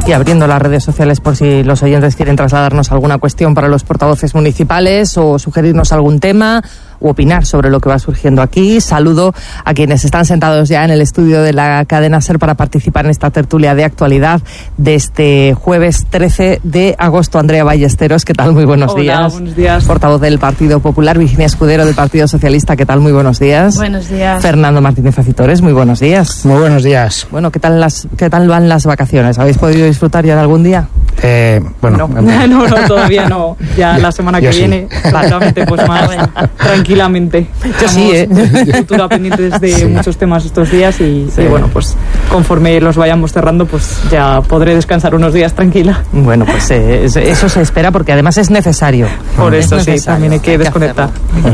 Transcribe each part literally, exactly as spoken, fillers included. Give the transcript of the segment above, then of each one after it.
Y abriendo las redes sociales por si los oyentes quieren trasladarnos alguna cuestión para los portavoces municipales o sugerirnos algún tema u opinar sobre lo que va surgiendo aquí. Saludo a quienes están sentados ya en el estudio de la cadena SER para participar en esta tertulia de actualidad de este jueves trece de agosto. Andrea Ballesteros, ¿qué tal? Muy buenos Hola, días. buenos días. Portavoz del Partido Popular. Virginia Escudero, del Partido Socialista, ¿qué tal? Muy buenos días. Buenos días. Fernando Martínez Acitores, muy buenos días. Muy buenos días. Bueno, ¿qué tal las qué tal van las vacaciones? ¿Habéis podido disfrutar ya de algún día? Eh, bueno, no. no, no, todavía no. Ya la semana que sí. viene, claramente, pues más tranquilamente. Yo sí, ¿eh? Cultura pendientes de sí. muchos temas estos días y, sí. y bueno, pues conforme los vayamos cerrando, pues ya podré descansar unos días tranquila. Bueno, pues eh, eso se espera porque además es necesario. Por es eso necesario. sí, también hay que hay desconectar.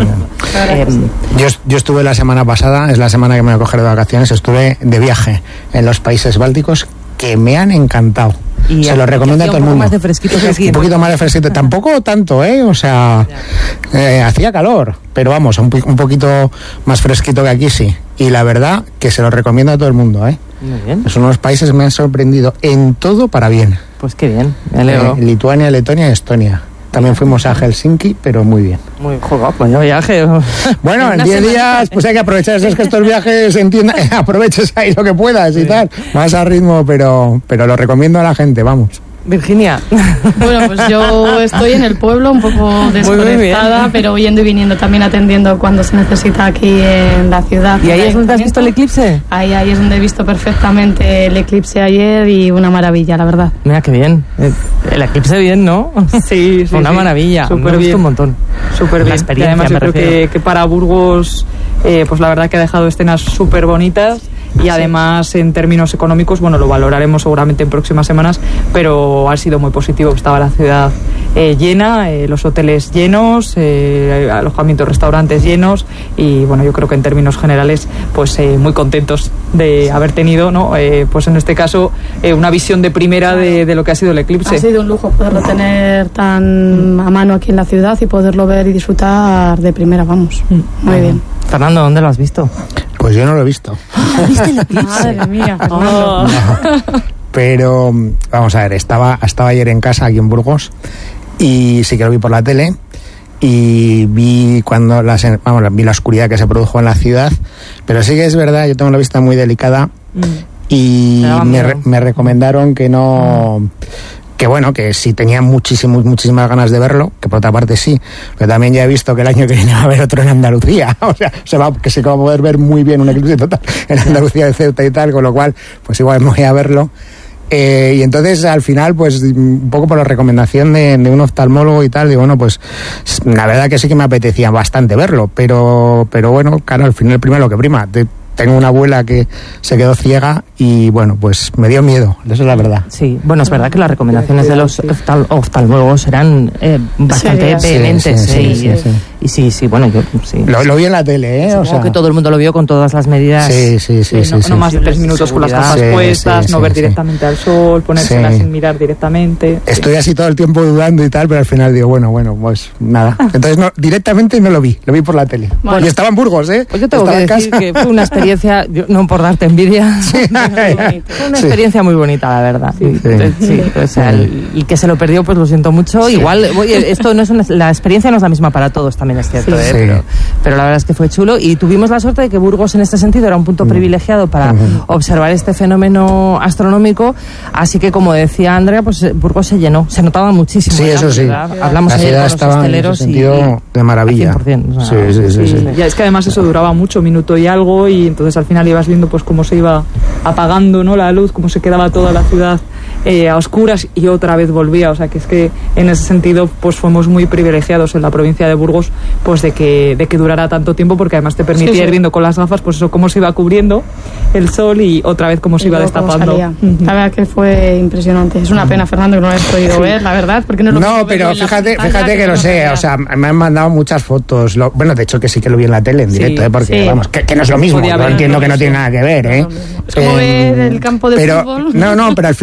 Que eh, yo, yo estuve la semana pasada, es la semana que me voy a coger de vacaciones, estuve de viaje en los países bálticos que me han encantado. Y se lo recomiendo a todo el mundo. Un poco más de fresquito que aquí. Un poquito más de fresquito. Tampoco tanto, ¿eh? O sea, eh, hacía calor, pero vamos, un, un poquito más fresquito que aquí, sí. Y la verdad que se lo recomiendo a todo el mundo, ¿eh? Muy bien. Son unos países que me han sorprendido en todo para bien. Pues qué bien, me alegro. Eh, Lituania, Letonia y Estonia. También fuimos a Helsinki, pero muy bien. Muy joder, pues yo viaje. Bueno, en diez días, pues hay que aprovechar. Es que estos viajes, entienda, aproveches ahí lo que puedas y sí. tal. Más a ritmo, pero, pero lo recomiendo a la gente, vamos. Virginia. Bueno, pues yo estoy en el pueblo un poco desconectada, pero yendo y viniendo también atendiendo cuando se necesita aquí en la ciudad. ¿Y ahí es donde has visto el eclipse? Ahí, ahí es donde he visto perfectamente el eclipse ayer y una maravilla, la verdad. Mira, qué bien. El eclipse bien, ¿no? Sí, sí. Una sí. maravilla. Súper me bien. gustó un montón. Súper bien. Y además yo creo que, que para Burgos, eh, pues la verdad que ha dejado escenas súper bonitas. Y además en términos económicos, bueno, lo valoraremos seguramente en próximas semanas, pero ha sido muy positivo. Estaba la ciudad eh, llena, eh, los hoteles llenos, eh, alojamientos, restaurantes llenos y bueno, yo creo que en términos generales pues eh, muy contentos de haber tenido, ¿no? Eh, pues en este caso eh, una visión de primera de, de lo que ha sido el eclipse. Ha sido un lujo poderlo tener tan a mano aquí en la ciudad y poderlo ver y disfrutar de primera, vamos. Muy bien. Fernando, ¿dónde lo has visto? Pues yo no lo he visto. ¿Viste el eclipse? Madre mía, Oh. No. Pero, vamos a ver, estaba, estaba ayer en casa aquí en Burgos y sí que lo vi por la tele y vi cuando las, vamos, vi la oscuridad que se produjo en la ciudad, pero sí que es verdad, yo tengo la vista muy delicada mm. y me, re, me recomendaron que no... Mm. que bueno, que sí tenía muchísimas, muchísimas ganas de verlo, que por otra parte sí, pero también ya he visto que el año que viene va a haber otro en Andalucía, o sea, se va, que se va a poder ver muy bien un eclipse total en Andalucía de Ceuta y tal, con lo cual, pues igual me voy a verlo. Eh, y entonces al final, pues un poco por la recomendación de, de un oftalmólogo y tal, digo, bueno, pues la verdad que sí que me apetecía bastante verlo, pero, pero bueno, claro, al final primero lo que prima. Te, Tengo una abuela que se quedó ciega y, bueno, pues me dio miedo, eso es la verdad. Sí, bueno, es verdad que las recomendaciones de los oftal oftalmólogos eran eh, bastante sí, vehementes. Sí, sí, eh, sí, y, sí, sí. y sí, sí, bueno, yo sí. Lo, lo vi en la tele, ¿eh? Supongo o sea, que todo el mundo lo vio con todas las medidas. Sí, sí, sí. sí, sí, no, sí, no sí, más sí, de tres minutos con las gafas sí, puestas, sí, no sí, ver sí. directamente al sol, ponérsela Sí. sin mirar directamente. Estoy sí. así todo el tiempo dudando y tal, pero al final digo, bueno, bueno, pues nada. Entonces no, directamente no lo vi, lo vi por la tele. Bueno, y estaba en Burgos, ¿eh? Pues yo tengo estaba que decir que fue una experiencia, yo, no por darte envidia, sí. fue una experiencia sí. muy bonita, la verdad. Sí, sí. sí o sea, el, el que se lo perdió, pues lo siento mucho. Sí. Igual, oye, esto no es una, la experiencia no es la misma para todos, también es cierto, sí. ¿eh? Sí. Pero, pero la verdad es que fue chulo y tuvimos la suerte de que Burgos en este sentido era un punto mm. privilegiado para mm. observar este fenómeno astronómico, así que como decía Andrea, pues Burgos se llenó, se notaba muchísimo. Sí, eso sí. Hablamos la ayer con los estaba hosteleros en ese sentido y, de maravilla. cien por ciento, o sí, sea, sí, sí, sí, sí. Ya, es que además eso duraba mucho, minuto y algo, y entonces al final ibas viendo pues cómo se iba apagando, ¿no?, la luz, cómo se quedaba toda la ciudad eh, a oscuras y otra vez volvía. O sea que es que en ese sentido pues fuimos muy privilegiados en la provincia de Burgos, pues de que de que durara tanto tiempo, porque además te permitía sí, sí. ir viendo con las gafas pues eso, cómo se iba cubriendo el sol y otra vez cómo se y iba destapando. Uh-huh. La verdad que fue impresionante. Es una pena, Fernando, que no lo hayas podido sí. ver, la verdad, porque no lo No, pero fíjate, fíjate que, que lo sé, o sea, me han mandado muchas fotos. Lo, bueno, de hecho que sí que lo vi en la tele en sí, directo, ¿eh? Porque sí. vamos, que, que no es lo mismo. Yo entiendo que no tiene nada que ver, ¿eh? Es como eh, ver el campo de pero, fútbol. No, no, pero al final es un poco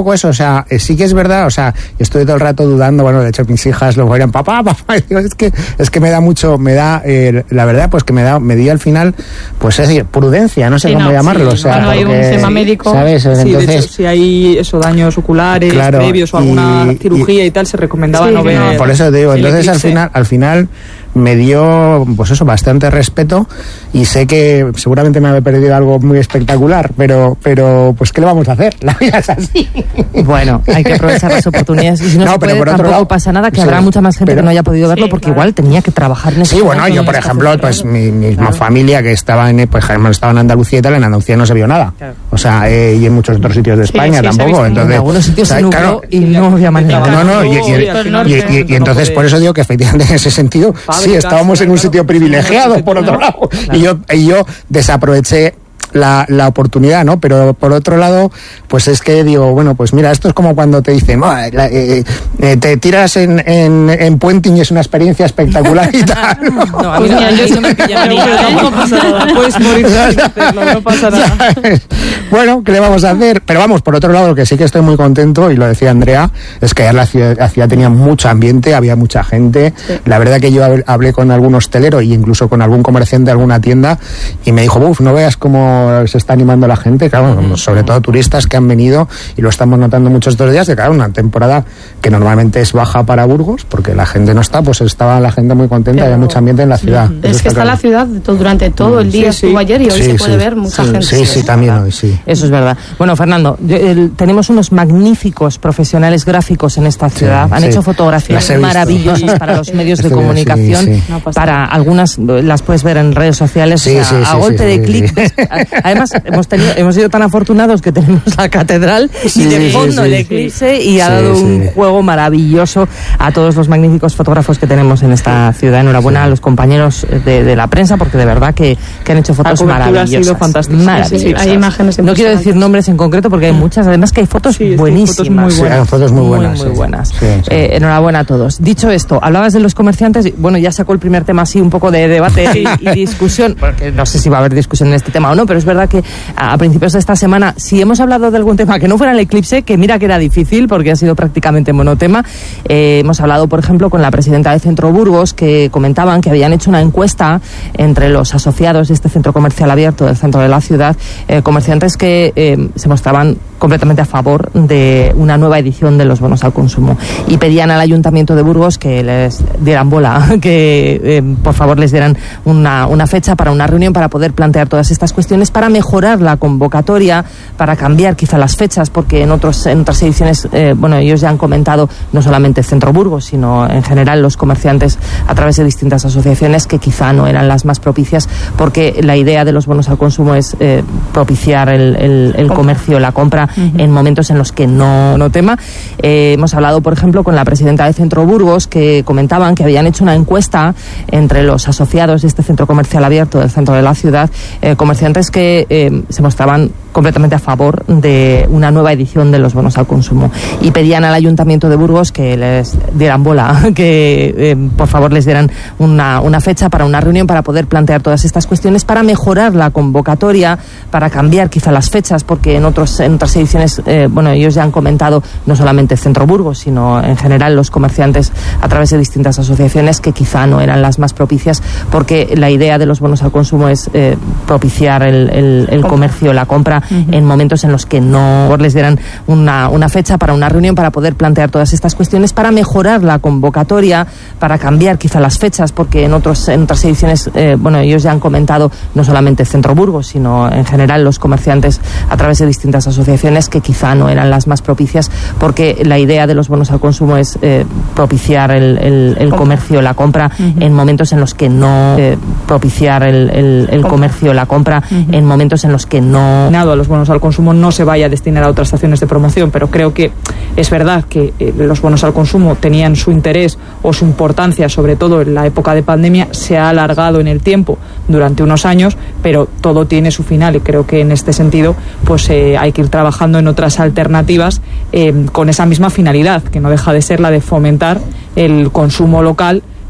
poco eso, o sea, eh, sí que es verdad, o sea, estoy todo el rato dudando, bueno, de hecho mis hijas luego eran papá, papá, y digo, es que es que me da mucho, me da, eh, la verdad, pues que me da, me dio al final, pues es decir, prudencia, no sé sí, cómo no, llamarlo, sí, o sea, cuando hay un tema médico, ¿sabes? Sí, entonces, de hecho, si hay eso, daños oculares, claro, previos o alguna y, cirugía y, y tal, se recomendaba sí, no ver. No, por eso te digo, entonces al final, al final me dio, pues eso, bastante respeto y sé que seguramente me había perdido algo muy espectacular, pero, pero pues ¿qué le vamos a hacer? La vida es así. Bueno, hay que aprovechar las oportunidades y si no, no se puede, por tampoco lado, pasa nada, que sí, habrá mucha más gente pero, que no haya podido verlo sí, porque claro. igual tenía que trabajar en ese Sí, bueno, yo por ejemplo, pues mi misma claro. familia que estaba en, pues estaba en Andalucía y tal, en Andalucía no se vio nada. Claro. O sea, eh, y en muchos otros sitios de España sí, sí, tampoco. Entonces, en algunos sitios se nubló claro, y no había manera. No, no, y, y, y, y, y entonces por eso digo que efectivamente en ese sentido sí estábamos en un sitio privilegiado por otro lado y yo y yo desaproveché la, la oportunidad, ¿no? Pero por otro lado, pues es que digo, bueno, pues mira, esto es como cuando te dicen, oh, la, eh, eh, te tiras en, en, en puenting y es una experiencia espectacular y tal. No, no a mí no, a mí no me pilla nada, no pasa nada, puedes morir sin hacerlo, no pasa nada. Bueno, ¿qué le vamos a hacer? Pero vamos, por otro lado, lo que sí que estoy muy contento, y lo decía Andrea, es que ayer la ciudad, la ciudad tenía mucho ambiente, había mucha gente. Sí. La verdad que yo hablé con algún hostelero e incluso con algún comerciante de alguna tienda y me dijo, uff, no veas cómo se está animando la gente, claro, mm. sobre todo turistas que han venido y lo estamos notando muchos estos días, de claro, una temporada que normalmente es baja para Burgos, porque la gente no está, pues estaba la gente muy contenta, pero, había mucho ambiente en la ciudad. Sí. Es que está claro. la ciudad durante todo el día, sí, estuvo sí. ayer y hoy sí, se puede sí. ver mucha sí, gente. Sí, sí, también hoy, sí. Eso es verdad. Bueno, Fernando, yo, el, tenemos unos magníficos profesionales gráficos en esta ciudad. Sí, Han sí. hecho fotografías maravillosas para los medios de comunicación. Sí, sí. No para algunas las puedes ver en redes sociales. Sí, o sea, sí, a sí, golpe sí, de sí, clic. Sí. Además, hemos, tenido, hemos sido tan afortunados que tenemos la catedral sí, y de fondo sí, sí, el eclipse sí. y ha dado sí, un sí. juego maravilloso a todos los magníficos fotógrafos que tenemos en esta ciudad. Enhorabuena sí. a los compañeros de, de la prensa porque de verdad que, que han hecho fotos maravillosas. Ha sido fantástico. maravillosas. Sí, hay imágenes no quiero decir nombres en concreto porque hay muchas, además que hay fotos sí, buenísimas. Fotos muy buenas. Sí, hay fotos muy buenas. Muy, muy buenas. Sí, sí. Eh, enhorabuena a todos. Dicho esto, hablabas de los comerciantes, bueno, ya sacó el primer tema así un poco de debate y, y discusión, porque no sé si va a haber discusión en este tema o no, pero es verdad que a, a principios de esta semana, si hemos hablado de algún tema que no fuera el eclipse, que mira que era difícil porque ha sido prácticamente monotema, eh, hemos hablado, por ejemplo, con la presidenta de Centro Burgos, que comentaban que habían hecho una encuesta entre los asociados de este centro comercial abierto del centro de la ciudad, eh, comerciantes que eh, se mostraban completamente a favor de una nueva edición de los bonos al consumo y pedían al Ayuntamiento de Burgos que les dieran bola, que eh, por favor les dieran una, una fecha para una reunión para poder plantear todas estas cuestiones, para mejorar la convocatoria, para cambiar quizá las fechas, porque en, otros, en otras ediciones, eh, bueno, ellos ya han comentado, no solamente Centro Burgos, sino en general los comerciantes a través de distintas asociaciones que quizá no eran las más propicias, porque la idea de los bonos al consumo es eh, propiciar el, el, el comercio, la compra, uh-huh. en momentos en los que no, no tema. Eh, hemos hablado, por ejemplo, con la presidenta de Centro Burgos, que comentaban que habían hecho una encuesta entre los asociados de este centro comercial abierto del centro de la ciudad, eh, comerciantes que eh, se mostraban completamente a favor de una nueva edición de los bonos al consumo y pedían al Ayuntamiento de Burgos que les dieran bola, que eh, por favor les dieran una, una fecha para una reunión para poder plantear todas estas cuestiones, para mejorar la convocatoria, para cambiar quizá las fechas, porque en, otros, en otras ediciones, eh, bueno, ellos ya han comentado, no solamente Centro Burgos, sino en general los comerciantes a través de distintas asociaciones que quizá no eran las más propicias, porque la idea de los bonos al consumo es eh, propiciar el, el, el comercio, la compra, uh-huh. en momentos en los que no les dieran una, una fecha para una reunión para poder plantear todas estas cuestiones, para mejorar la convocatoria, para cambiar quizá las fechas, porque en, otros, en otras ediciones, eh, bueno, ellos ya han comentado, no solamente Centro Burgos, sino en general los comerciantes a través de distintas asociaciones que quizá no eran las más propicias, porque la idea de los bonos al consumo es eh, propiciar el, el, el comercio, la compra, uh-huh. en momentos en los que no eh, propiciar el, el, el comercio, la compra, uh-huh. en momentos en los que no a los bonos al consumo no se vaya a destinar a otras acciones de promoción, pero creo que es verdad que eh, los bonos al consumo tenían su interés o su importancia, sobre todo en la época de pandemia, se ha alargado en el tiempo durante unos años, pero todo tiene su final y creo que en este sentido pues eh, hay que ir trabajando en otras alternativas eh, con esa misma finalidad, que no deja de ser la de fomentar el consumo local,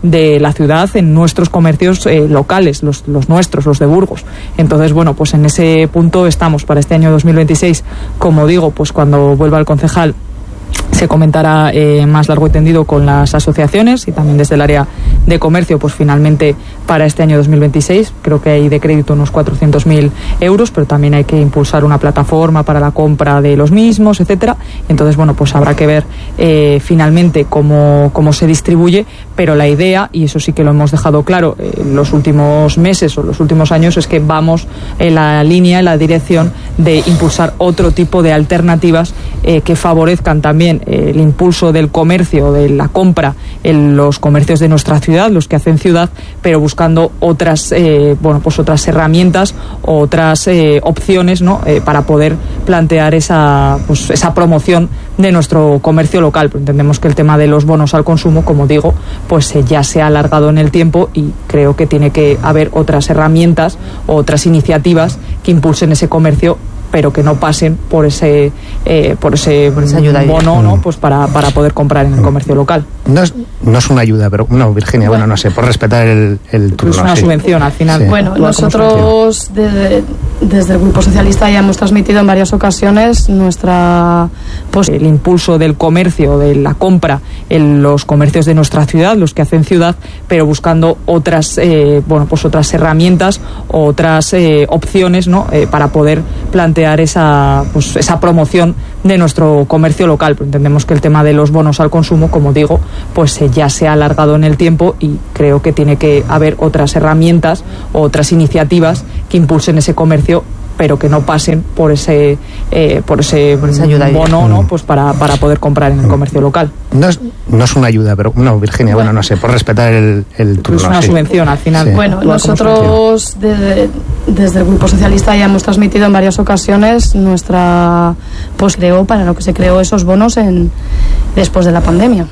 de la ciudad en nuestros comercios eh, locales, los, los nuestros, los de Burgos. Entonces, bueno, pues en ese punto estamos para este año dos mil veintiséis. Como digo, pues cuando vuelva el concejal se comentará eh, más largo y tendido con las asociaciones y también desde el área de comercio, pues finalmente para este año dos mil veintiséis creo que hay de crédito unos cuatrocientos mil euros, pero también hay que impulsar una plataforma para la compra de los mismos, etcétera. Entonces, bueno, pues habrá que ver eh, finalmente cómo, cómo se distribuye, pero la idea, y eso sí que lo hemos dejado claro eh, en los últimos meses o los últimos años, es que vamos en la línea, en la dirección de impulsar otro tipo de alternativas eh, que favorezcan también eh, el impulso del comercio, de la compra en los comercios de nuestra ciudad, los que hacen ciudad, pero buscando otras, eh, bueno, pues otras herramientas, otras eh, opciones, ¿no? Eh, para poder plantear esa, pues esa promoción de nuestro comercio local. Pero entendemos que el tema de los bonos al consumo, como digo, pues eh, ya se ha alargado en el tiempo y creo que tiene que haber otras herramientas, otras iniciativas que impulsen ese comercio, pero que no pasen por ese eh, por ese por esa ayuda bono, ¿no? Pues para, para poder comprar en el comercio local. No es, no es una ayuda, pero no, Virginia, bueno, bueno no sé, por respetar el, el turno. Es una sí. subvención al final. Sí. Bueno, nosotros desde, desde el Grupo Socialista ya hemos transmitido en varias ocasiones nuestra pues, el impulso del comercio, de la compra en los comercios de nuestra ciudad, los que hacen ciudad, pero buscando otras eh, bueno, pues otras herramientas, otras eh, opciones, ¿no? Eh, para poder plantear esa, pues, esa promoción de nuestro comercio local. Pero entendemos que el tema de los bonos al consumo, como digo, pues eh, ya se ha alargado en el tiempo y creo que tiene que haber otras herramientas, otras iniciativas que impulsen ese comercio, pero que no pasen por ese eh, por ese por esa ayuda bono, ¿no? Pues para, para poder comprar en el comercio local. No es, no es una ayuda, pero no, Virginia, bueno, bueno no sé, por respetar el, el turno. Es una sí. subvención al final. Sí. Bueno, nosotros desde, desde el Grupo Socialista ya hemos transmitido en varias ocasiones nuestra pues creó para lo que se creó esos bonos en después de la pandemia.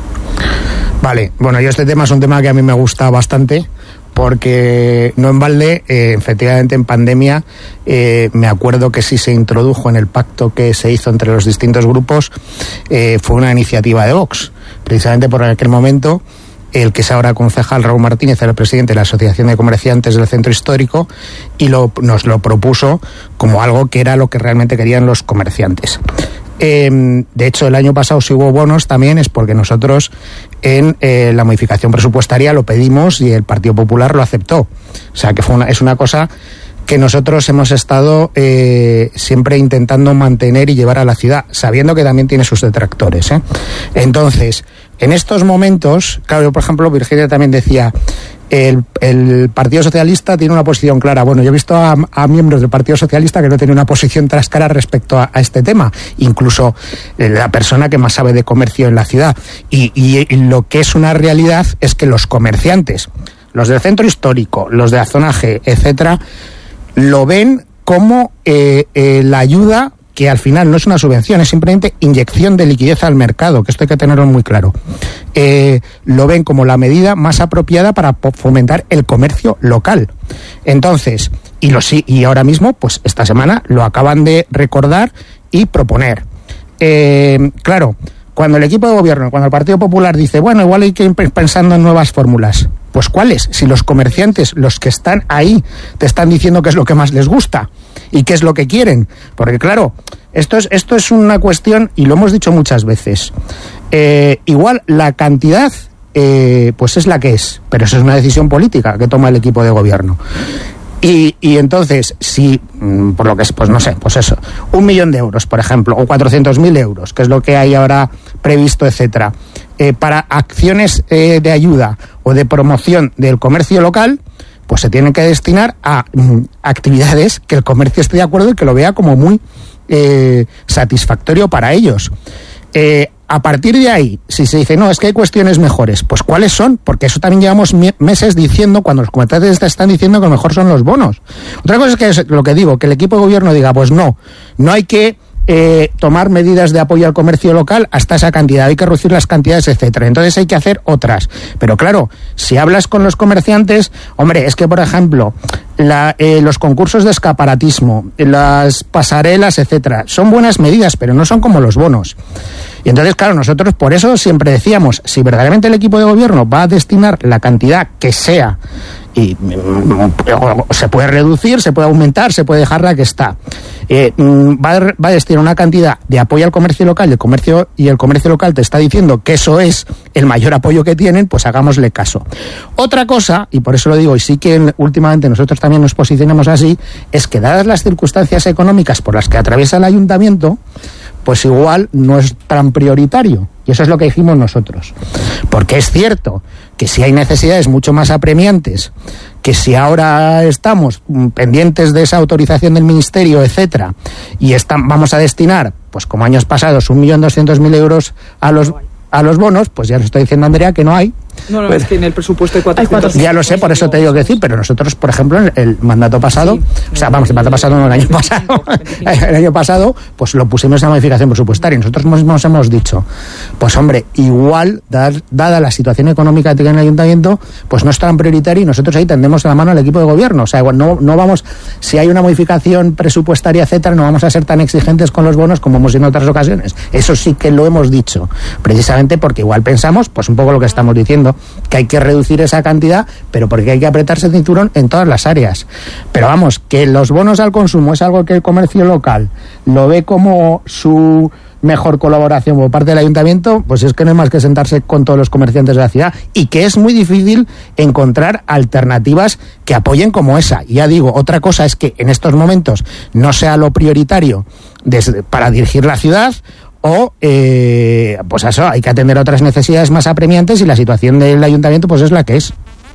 Vale, bueno, yo este tema es un tema que a mí me gusta bastante, porque no en balde, eh, efectivamente en pandemia, eh, me acuerdo que sí se introdujo en el pacto que se hizo entre los distintos grupos, eh, fue una iniciativa de Vox, precisamente por aquel momento. El que es ahora concejal, Raúl Martínez, era el presidente de la Asociación de Comerciantes del Centro Histórico y lo, nos lo propuso como algo que era lo que realmente querían los comerciantes. Eh, de hecho, el año pasado si hubo bonos también es porque nosotros en eh, la modificación presupuestaria lo pedimos y el Partido Popular lo aceptó. O sea que fue una, es una cosa que nosotros hemos estado eh, siempre intentando mantener y llevar a la ciudad, sabiendo que también tiene sus detractores, ¿eh? Entonces, en estos momentos, claro, yo por ejemplo, Virginia también decía, el, el Partido Socialista tiene una posición clara. Bueno, yo he visto a, a miembros del Partido Socialista que no tienen una posición trascara respecto a, a este tema, incluso eh, la persona que más sabe de comercio en la ciudad. Y, y, y lo que es una realidad es que los comerciantes, los del centro histórico, los de la zona G, etcétera, lo ven como eh, eh, la ayuda, que al final no es una subvención, es simplemente inyección de liquidez al mercado, que esto hay que tenerlo muy claro. Eh, lo ven como la medida más apropiada para fomentar el comercio local. Entonces, y, lo, y ahora mismo, pues esta semana lo acaban de recordar y proponer. Eh, claro, cuando el equipo de gobierno, cuando el Partido Popular dice, bueno, igual hay que ir pensando en nuevas fórmulas, pues ¿cuáles? Si los comerciantes, los que están ahí, te están diciendo qué es lo que más les gusta y qué es lo que quieren. Porque claro, esto es, esto es una cuestión, y lo hemos dicho muchas veces, eh, igual la cantidad eh, pues es la que es, pero eso es una decisión política que toma el equipo de gobierno. Y, y entonces, si, por lo que es, pues no sé, pues eso, un millón de euros, por ejemplo, o cuatrocientos mil euros, que es lo que hay ahora previsto, etcétera, eh, para acciones eh, de ayuda o de promoción del comercio local, pues se tienen que destinar a mm, actividades que el comercio esté de acuerdo y que lo vea como muy eh, satisfactorio para ellos. Eh, a partir de ahí, si se dice, no, es que hay cuestiones mejores, pues ¿cuáles son? Porque eso también llevamos meses diciendo, cuando los comerciantes están diciendo que lo mejor son los bonos. Otra cosa es que es lo que digo, que el equipo de gobierno diga, pues no, no hay que eh, tomar medidas de apoyo al comercio local hasta esa cantidad, hay que reducir las cantidades, etcétera. Entonces hay que hacer otras. Pero claro, si hablas con los comerciantes, hombre, es que por ejemplo, la, eh, los concursos de escaparatismo, las pasarelas, etcétera, son buenas medidas, pero no son como los bonos. Y entonces, claro, nosotros por eso siempre decíamos, si verdaderamente el equipo de gobierno va a destinar la cantidad que sea, y se puede reducir, se puede aumentar, se puede dejar la que está, eh, va, a, va a destinar una cantidad de apoyo al comercio local, y el comercio, y el comercio local te está diciendo que eso es el mayor apoyo que tienen, pues hagámosle caso. Otra cosa, y por eso lo digo, y sí que últimamente nosotros también nos posicionamos así, es que dadas las circunstancias económicas por las que atraviesa el ayuntamiento, pues igual no es tan prioritario. Y eso es lo que dijimos nosotros. Porque es cierto que si hay necesidades mucho más apremiantes, que si ahora estamos pendientes de esa autorización del Ministerio, etcétera, y están, vamos a destinar, pues como años pasados, un millón doscientos mil euros a los, a los bonos, pues ya lo está diciendo Andrea que no hay. No, no, pues, es que en el presupuesto de cuatrocientos. Ya lo sé, por eso te digo que sí, pero nosotros, por ejemplo, en el mandato pasado, sí, o sea, vamos, el mandato pasado no, el año pasado, el año pasado, pues lo pusimos en modificación presupuestaria. Nosotros mismos hemos dicho, pues hombre, igual, dar, dada la situación económica que tiene el ayuntamiento, pues no es tan prioritario y nosotros ahí tendemos la mano al equipo de gobierno. O sea, igual no, no vamos, si hay una modificación presupuestaria, etcétera, no vamos a ser tan exigentes con los bonos como hemos sido en otras ocasiones. Eso sí que lo hemos dicho, precisamente porque igual pensamos, pues un poco lo que estamos diciendo, que hay que reducir esa cantidad, pero porque hay que apretarse el cinturón en todas las áreas. Pero vamos, que los bonos al consumo es algo que el comercio local lo ve como su mejor colaboración por parte del ayuntamiento, pues es que no hay más que sentarse con todos los comerciantes de la ciudad, y que es muy difícil encontrar alternativas que apoyen como esa. Y ya digo, otra cosa es que en estos momentos no sea lo prioritario desde, para dirigir la ciudad, o eh, pues eso, hay que atender a otras necesidades más apremiantes, y la situación del ayuntamiento pues es la que es.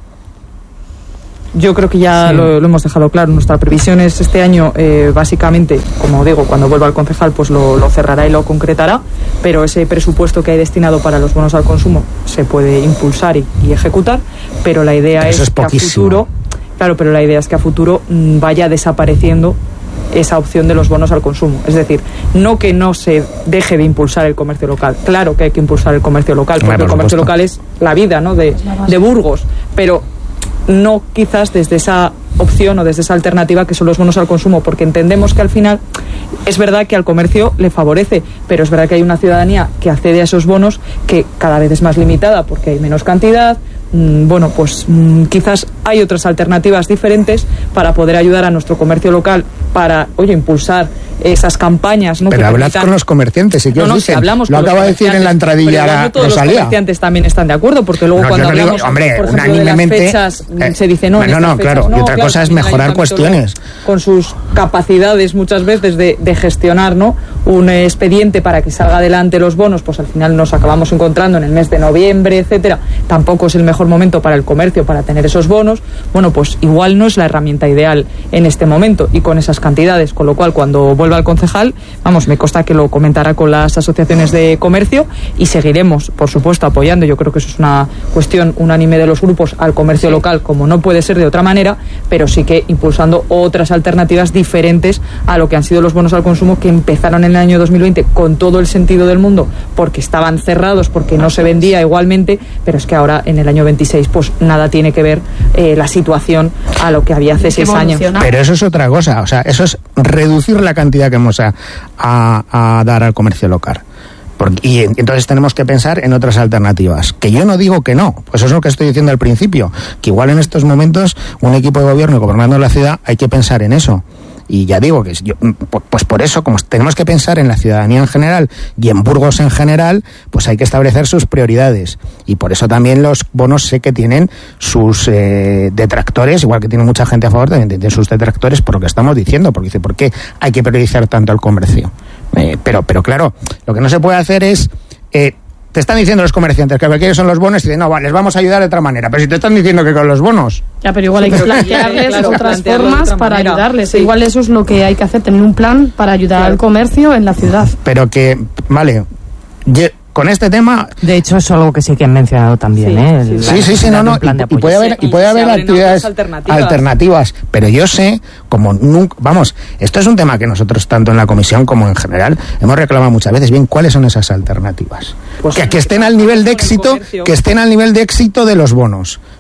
Yo creo que ya sí. lo, lo hemos dejado claro. Nuestra previsión es este año, eh, básicamente, como digo, cuando vuelva el concejal, pues lo, lo cerrará y lo concretará, pero ese presupuesto que hay destinado para los bonos al consumo se puede impulsar y, y ejecutar, pero la idea pero es, es que a futuro, claro, pero la idea es que a futuro mmm, vaya desapareciendo esa opción de los bonos al consumo. Es decir, no que no se deje de impulsar el comercio local. Claro que hay que impulsar el comercio local, porque bueno, el comercio supuesto. local es la vida, ¿no?, de, de Burgos, pero no quizás desde esa opción o desde esa alternativa que son los bonos al consumo, porque entendemos que al final es verdad que al comercio le favorece, pero es verdad que hay una ciudadanía que accede a esos bonos que cada vez es más limitada porque hay menos cantidad. Bueno, pues quizás hay otras alternativas diferentes para poder ayudar a nuestro comercio local, para, oye, impulsar esas campañas, ¿no? Pero hablad con los comerciantes, ¿y qué no, os no, dicen? Si hablamos lo acaba de decir en la entradilla pero no todos Rosalía. Los comerciantes también están de acuerdo, porque luego no, cuando no hablamos, digo, hombre, por ejemplo, unánimemente, de las fechas, eh, se dice no, no, en no, estas claro, fechas, y otra claro, cosa es el mejorar cuestiones. Con sus capacidades muchas veces de, de gestionar, ¿no?, un expediente para que salga adelante los bonos, pues al final nos acabamos encontrando en el mes de noviembre, etcétera. Tampoco es el mejor momento para el comercio para tener esos bonos. Bueno, pues igual no es la herramienta ideal en este momento y con esas cantidades, con lo cual cuando vuelva el concejal, vamos, me consta que lo comentará con las asociaciones de comercio y seguiremos, por supuesto, apoyando. Yo creo que eso es una cuestión unánime de los grupos al comercio sí. local, como no puede ser de otra manera, pero sí que impulsando otras alternativas diferentes a lo que han sido los bonos al consumo, que empezaron en el año dos mil veinte con todo el sentido del mundo, porque estaban cerrados, porque no se vendía igualmente, pero es que ahora en el año veintiséis pues nada tiene que ver eh, la situación a lo que había hace seis años. Pero eso es otra cosa, o sea, eso es reducir la cantidad que vamos a, a, a dar al comercio local. Porque, y entonces tenemos que pensar en otras alternativas, que yo no digo que no, pues eso es lo que estoy diciendo al principio, que igual en estos momentos un equipo de gobierno gobernando la ciudad hay que pensar en eso. Y ya digo que yo, pues por eso, como tenemos que pensar en la ciudadanía en general y en Burgos en general, pues hay que establecer sus prioridades. Y por eso también los bonos sé que tienen sus eh, detractores, igual que tiene mucha gente a favor, también tienen sus detractores por lo que estamos diciendo, porque dice, ¿por qué hay que priorizar tanto al comercio? Eh, pero, pero claro, lo que no se puede hacer es... Eh, te están diciendo los comerciantes que lo que quieren son los bonos y dicen, no, vale, les vamos a ayudar de otra manera. Pero si te están diciendo que con los bonos... Ya, pero igual hay que plantearles claro, otras plantearlo formas otra para manera. ayudarles. Sí. Igual eso es lo que hay que hacer, tener un plan para ayudar claro. al comercio en la ciudad. Pero que, vale, ye, con este tema... De hecho, es algo que sí que han mencionado también, sí, ¿eh? Sí, La, sí, sí, sí, no, no, y, y puede haber, y puede haber actividades alternativas. alternativas, pero yo sé, como nunca, vamos, esto es un tema que nosotros, tanto en la comisión como en general, hemos reclamado muchas veces, bien, ¿cuáles son esas alternativas? Pues que, que estén al nivel de éxito, que estén al nivel de éxito de los bonos. O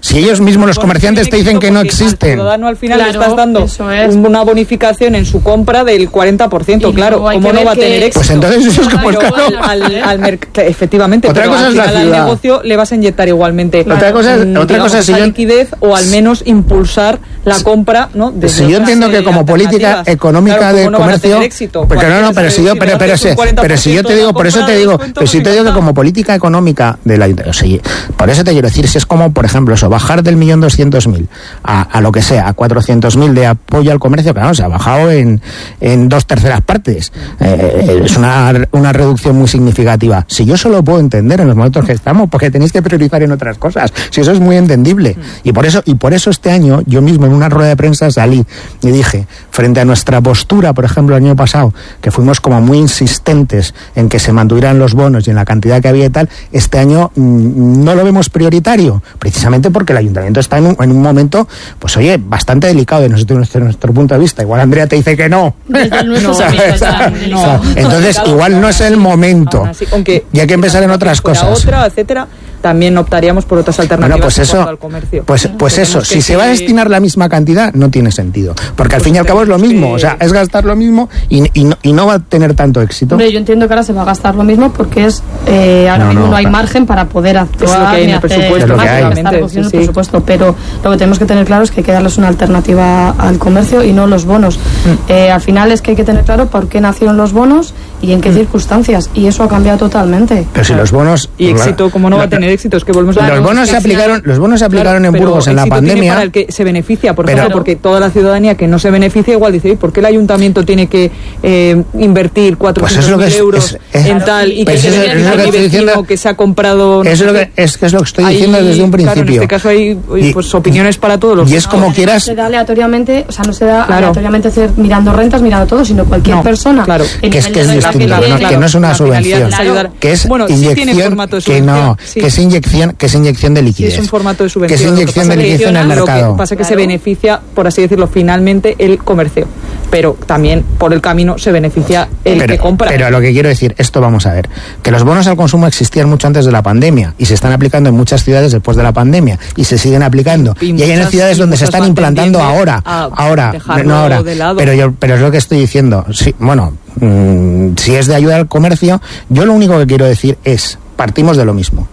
Si ellos mismos, los comerciantes, te dicen que no existen. Al ciudadano al final Claro, le estás dando eso es. una bonificación en su compra del cuarenta por ciento, Y claro, luego hay ¿cómo que no ver va a que- tener éxito? Pues entonces eso es como el Claro, caso. al, al, al merc- efectivamente, Otra pero cosa al es la final al ciudad. negocio le vas a inyectar igualmente Otra cosa es- mm, otra digamos, cosa es si esa yo- liquidez o al menos impulsar la compra, ¿no? Desde Si yo otras, entiendo que eh, como política alternativas. económica Claro, de ¿cómo no van a comercio, tener éxito? porque no, no, Cualquier pero si yo, si pero, le pero, haces si- un cuarenta por pero si yo ciento te de digo, la por eso compra te de digo, descuento, pero si pues te digo que ya como está. política económica de la, o sea, por eso te quiero decir, si es como, por ejemplo, eso, bajar del millón doscientos mil a, a lo que sea, a cuatrocientos mil de apoyo al comercio, claro, se ha bajado en, en dos terceras partes. Eh, es una, una reducción muy significativa. Si yo solo puedo entender en los momentos que estamos, porque tenéis que priorizar en otras cosas. Si eso es muy entendible. Y por eso, y por eso este año, yo mismo en una rueda de prensa salí y dije, frente a nuestra postura, por ejemplo, el año pasado, que fuimos como muy insistentes en que se mantuvieran los bonos y en la cantidad que había y tal, este año mmm, no lo vemos prioritario, precisamente porque el ayuntamiento está en un, en un momento, pues oye, bastante delicado de nuestro, nuestro, nuestro punto de vista. Igual Andrea te dice que no. Desde el nuestro No, también ¿sabes? está muy No. delicado. Entonces, Claro, igual no es el momento. Aún así, aunque Y hay que empezar en otras fuera cosas. otra, etcétera, también optaríamos por otras alternativas Bueno, pues en eso, cuanto al comercio. pues, pues eso, Tenemos que si se va a que- destinar la misma cantidad, no tiene sentido. Porque al Pues fin y al cabo es lo tenemos mismo, que- o sea, es gastar lo mismo y, y, no, y no va a tener tanto éxito. Hombre, yo entiendo que ahora se va a gastar lo mismo porque es eh, ahora No, mismo no, no, hay claro. margen para poder actuar Es lo que hay en ni el hacer presupuesto, Es lo que más, hay. gastar básicamente, cogiendo sí, el sí. presupuesto, pero lo que tenemos que tener claro es que hay que darles una alternativa al comercio y no los bonos. Mm. Eh, al final es que hay que tener claro por qué nacieron los bonos y en qué Mm. circunstancias, y eso ha cambiado totalmente. Pero si los bonos... Y éxito, como no va a tener éxito, es que volvemos a Los bonos se aplicaron, los bonos se aplicaron en pero Burgos en la éxito tiene pandemia. para el que se beneficia, por Pero- ejemplo, porque toda la ciudadanía que no se beneficia igual dice, "Oye, ¿por qué el ayuntamiento tiene que eh, invertir cuatrocientos mil Pues es lo que es- euros es- es- en tal y que pues se eso- beneficie eso es lo a que mi estoy vecino diciendo. que se ha comprado no Eso es sé lo qué"? que, es, que es lo que estoy Ahí, diciendo desde un claro, principio. en este caso hay oye, Y- pues opiniones para todos los y es como No quieras... se da aleatoriamente, o sea, no se da Claro. aleatoriamente hacer mirando rentas, mirando todo, sino cualquier No, persona. claro. el Que es nivel que es de renta distinto, tiene, que no- que no es una la finalidad subvención. es ayudar. Claro. que es Bueno, sí tiene inyección, formato de que no, subvención, sí. que es inyección, que es inyección de Sí, liquidez. es un formato de que subvención. es Lo que inyección pasa de que- liquidez en el Lo mercado. que pasa es que se Claro. beneficia, por así decirlo, finalmente el comercio. Pero también por el camino se beneficia el pero, que compra. pero lo que quiero decir, esto vamos a ver, que los bonos al consumo existían mucho antes de la pandemia y se están aplicando en muchas ciudades después de la pandemia y se siguen aplicando. Y Y, hay en muchas- ciudades y donde se muchas están van implantando tendiendo ahora, a ahora, dejarlo no ahora. de lado. Pero yo, pero es lo que estoy diciendo. Sí, bueno, mmm, si es de ayuda al comercio, yo lo único que quiero decir es, partimos de lo mismo.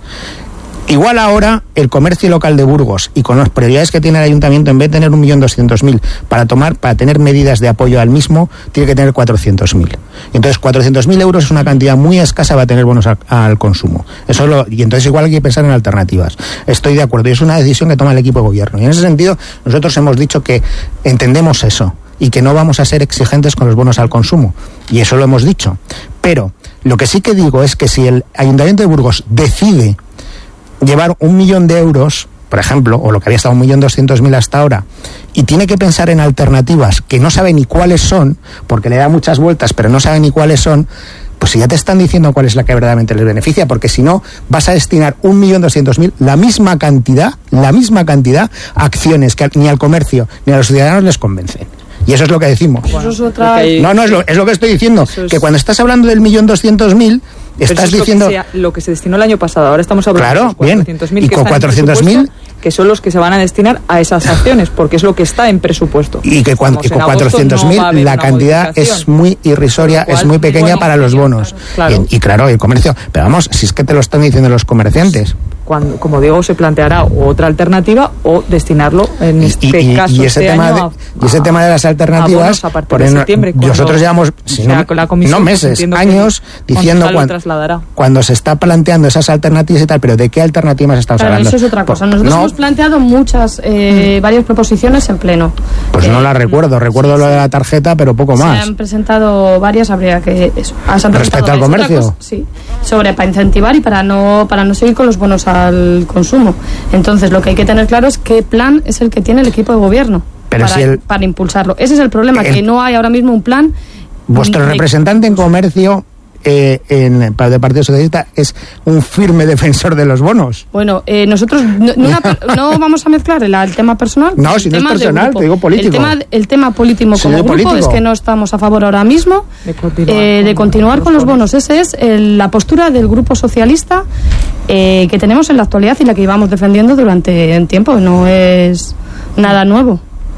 Igual ahora el comercio local de Burgos y con las prioridades que tiene el ayuntamiento, en vez de tener un millón doscientos mil para tomar, para tener medidas de apoyo al mismo, tiene que tener cuatrocientos mil. Entonces cuatrocientos mil euros es una cantidad muy escasa para tener bonos al, al consumo. Eso lo, y entonces igual hay que pensar en alternativas. Estoy de acuerdo y es una decisión que toma el equipo de gobierno. Y en ese sentido nosotros hemos dicho que entendemos eso y que no vamos a ser exigentes con los bonos al consumo. Y eso lo hemos dicho. Pero lo que sí que digo es que si el ayuntamiento de Burgos decide llevar un millón de euros, por ejemplo, o lo que había estado un millón doscientos mil hasta ahora, y tiene que pensar en alternativas que no sabe ni cuáles son, porque le da muchas vueltas, pero no sabe ni cuáles son, pues si ya te están diciendo cuál es la que verdaderamente les beneficia, porque si no, vas a destinar un millón doscientos mil, la misma cantidad, la misma cantidad, a acciones que ni al comercio ni a los ciudadanos les convencen. Y eso es lo que decimos. Eso es otra... Porque hay- No, no, es lo, es lo que estoy diciendo, Eso es- que cuando estás hablando del millón doscientos mil, Pero estás eso es diciendo... Lo que, se, lo que se destinó el año pasado. Ahora estamos hablando Claro, de los bien. cuatrocientos mil Y que con están en cuatrocientos mil, presupuesto, que son los que se van a destinar a esas acciones, porque es lo que está en presupuesto. Y que cuan- Estamos y con en agosto, cuatrocientos mil no va a haber la una cantidad es modificación. muy irrisoria, Con lo es cual, muy pequeña bueno, para los claro, bonos. claro. Y, y claro, el comercio. Pero vamos, si es que te lo están diciendo los comerciantes. Cuando, como digo, se planteará otra alternativa o destinarlo en Y, este y- y caso ese este tema año de, a- y ese a- tema de las a alternativas, bonos a partir por de en- septiembre, cuando nosotros llevamos si sea no, con la comisión, no pues meses, entiendo que años el diciendo concejal lo cuan- trasladará. cuando se está planteando esas alternativas y tal, pero ¿de qué alternativas estamos Claro, hablando? eso es otra cosa. Pues, Nosotros no, hemos planteado muchas, eh, varias proposiciones en pleno. pues no Eh, la recuerdo, recuerdo lo de la tarjeta, pero poco Se más. han presentado varias, habría que eso. Ah, se han Respecto presentado al varias. comercio. Otra cosa, sí, sobre para incentivar y para no para no seguir con los bonos al consumo. Entonces, lo que hay que tener claro es qué plan es el que tiene el equipo de gobierno Pero para, si el- para impulsarlo. Ese es el problema, el- que no hay ahora mismo un plan. Vuestro de- representante en comercio eh, en para el Partido Socialista es un firme defensor de los bonos. Bueno, eh, nosotros no, no una- no vamos a mezclar el, el tema personal. No, el si no es tema de personal, grupo. te digo político. El tema, el tema político Sí, como de grupo político. es que no estamos a favor ahora mismo De continuar eh, de con continuar los con los bonos. bonos. Esa es el- la postura del Grupo Socialista eh, que tenemos en la actualidad y la que llevamos defendiendo durante un tiempo. No es nada nuevo.